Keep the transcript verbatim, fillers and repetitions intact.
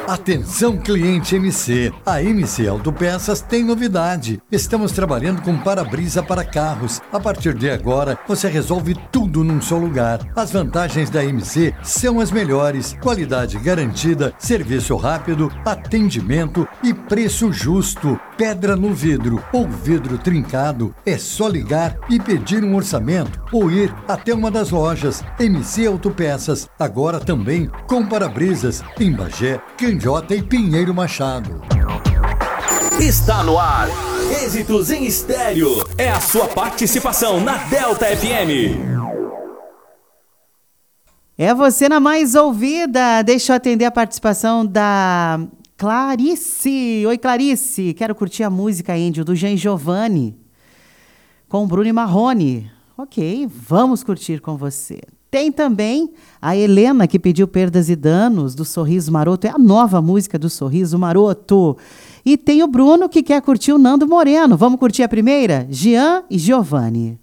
Atenção cliente M C, a M C Autopeças tem novidade. Estamos trabalhando com para-brisa para carros. A partir de agora, você resolve tudo num só lugar. As vantagens da M C são as melhores: qualidade garantida, serviço rápido, atendimento e preço justo. Pedra no vidro ou vidro trincado, é só ligar e pedir um orçamento ou ir até uma das lojas. M C Autopeças, agora também com para-brisas em Bagé, Candiota e Pinheiro Machado. Está no ar. Êxitos em Estéreo. É a sua participação na Delta F M. É você na mais ouvida. Deixa eu atender a participação da Clarice. Oi, Clarice. Quero curtir a música Índio do Jean Giovanni com Bruno e Marrone. Ok, vamos curtir com você. Tem também a Helena, que pediu Perdas e Danos, do Sorriso Maroto. É a nova música do Sorriso Maroto. E tem o Bruno, que quer curtir o Nando Moreno. Vamos curtir a primeira? Jean e Giovanni.